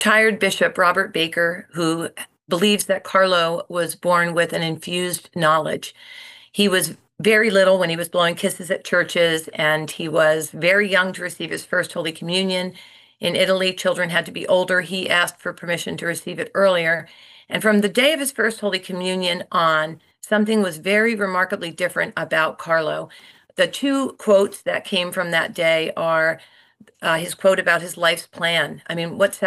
retired Bishop Robert Baker, who believes that Carlo was born with an infused knowledge. He was very little when he was blowing kisses at churches, and he was very young to receive his first Holy Communion. In Italy, children had to be older. He asked for permission to receive it earlier. And from the day of his first Holy Communion on, something was very remarkably different about Carlo. The two quotes that came from that day are his quote about his life's plan. I mean, what's